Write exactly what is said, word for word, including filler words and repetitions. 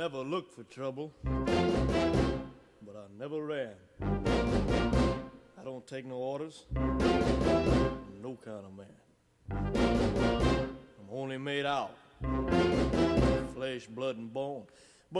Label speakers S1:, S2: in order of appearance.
S1: never looked for trouble, but I never ran. I don't take no orders, I'm no kind of man. I'm only made out, flesh, blood, and bone.